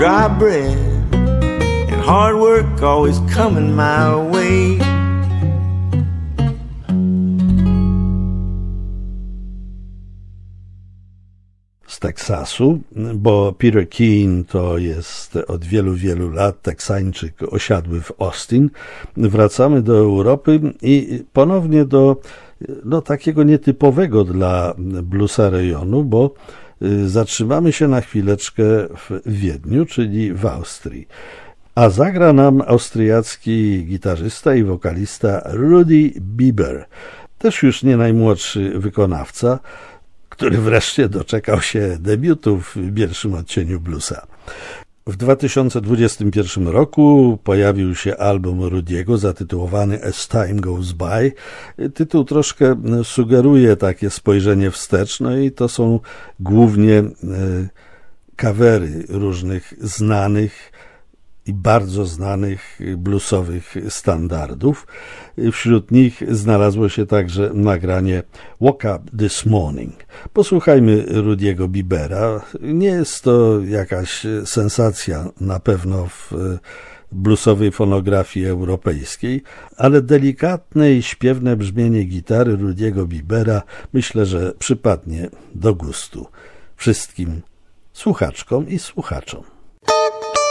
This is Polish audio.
Dry bread and hard work always coming my way. Z Teksasu, bo Peter Keane to jest od wielu, wielu lat Teksańczyk osiadły w Austin. Wracamy do Europy i ponownie do takiego nietypowego dla bluesa rejonu, bo zatrzymamy się na chwileczkę w Wiedniu, czyli w Austrii. A zagra nam austriacki gitarzysta i wokalista Rudy Biber, też już nie najmłodszy wykonawca, który wreszcie doczekał się debiutu w pierwszym odcieniu bluesa. W 2021 roku pojawił się album Rudiego zatytułowany As Time Goes By. Tytuł troszkę sugeruje takie spojrzenie wstecz, no i to są głównie covery różnych znanych i bardzo znanych bluesowych standardów. Wśród nich znalazło się także nagranie Woke Up This Morning. Posłuchajmy Rudiego Bibera. Nie jest to jakaś sensacja na pewno w bluesowej fonografii europejskiej, ale delikatne i śpiewne brzmienie gitary Rudiego Bibera myślę, że przypadnie do gustu wszystkim słuchaczkom i słuchaczom.